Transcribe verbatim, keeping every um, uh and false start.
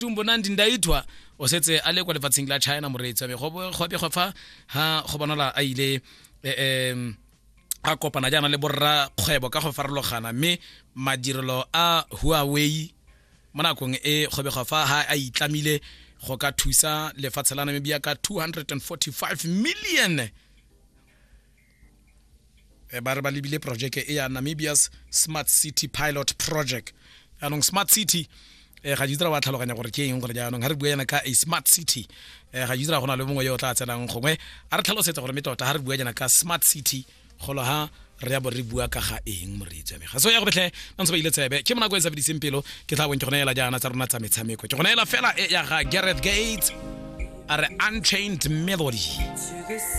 tumbo nandi ndaitwa o setse a le kwa lefatsheng la China moreetsa me go go be go fa ha go bonala a ile em a kopana jana le borra kgwebo ka go farologana mme madirelo a Huawei monakong e go be go fa ha a itlamile go ka thusa lefatshe la Namibia ka two hundred forty-five million e ba re ba lebile project e ya Namibia's Smart City Pilot Project anong Smart City e ga ditsela ba tlhaloganya gore ke eng gore jaanong ha re bua yana ka a Smart City e ga ditsela gona le mongwe yo tla tsenang gongwe a re tlhalosetsa gore metota ha re bua yana ka Smart City golo ha re ya bo re bua ka ga eng moreetsa me ga so ya go betle ntse ba ile tsebe ke mona go etsa bidisimpelo ke tla bone ke gona ela jana tsa rona tsa metshameko ke gona ela fela e ya ga Gareth Gates are Unchained Melody.